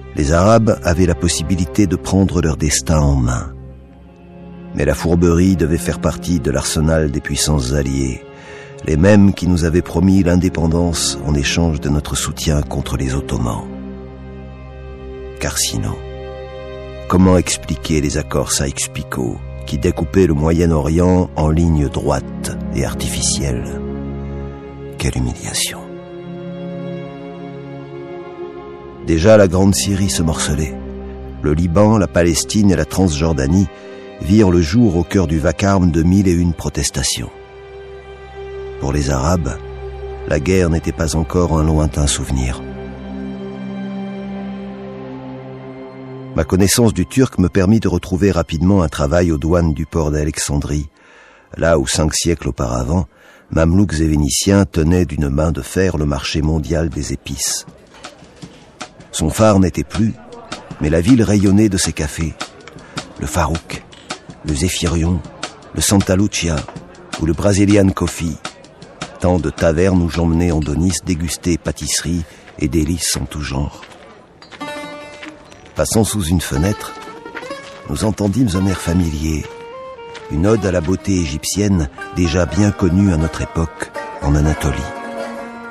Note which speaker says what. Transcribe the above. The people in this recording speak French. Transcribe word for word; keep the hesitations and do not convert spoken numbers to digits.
Speaker 1: Les Arabes avaient la possibilité de prendre leur destin en main. Mais la fourberie devait faire partie de l'arsenal des puissances alliées, les mêmes qui nous avaient promis l'indépendance en échange de notre soutien contre les Ottomans. Car sinon, comment expliquer les accords Sykes-Picot qui découpaient le Moyen-Orient en lignes droites et artificielles? Quelle humiliation! Déjà la Grande Syrie se morcelait. Le Liban, la Palestine et la Transjordanie virent le jour au cœur du vacarme de mille et une protestations. Pour les Arabes, la guerre n'était pas encore un lointain souvenir. Ma connaissance du turc me permit de retrouver rapidement un travail aux douanes du port d'Alexandrie, là où cinq siècles auparavant, Mamelouks et Vénitiens tenaient d'une main de fer le marché mondial des épices. Son phare n'était plus, mais la ville rayonnait de ses cafés. Le Farouk, le Zéphirion, le Santa Lucia ou le Brazilian Coffee. Tant de tavernes où j'emmenais Andonis déguster pâtisseries et délices en tout genre. Passant sous une fenêtre, nous entendîmes un air familier, une ode à la beauté égyptienne déjà bien connue à notre époque en Anatolie.